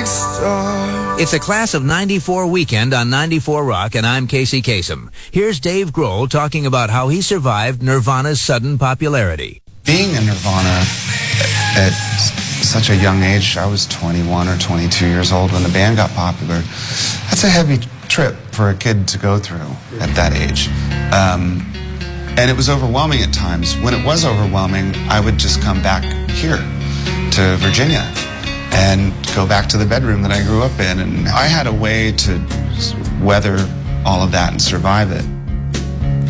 It's a Class of 94 weekend on 94 Rock, and I'm Casey Kasem. Here's Dave Grohl talking about how he survived Nirvana's sudden popularity. Being in Nirvana at such a young age, I was 21 or 22 years old when the band got popular. That's a heavy trip for a kid to go through at that age. And it was overwhelming at times. When it was overwhelming, I would just come back here to Virginia and go back to the bedroom that I grew up in. And I had a way to weather all of that and survive it.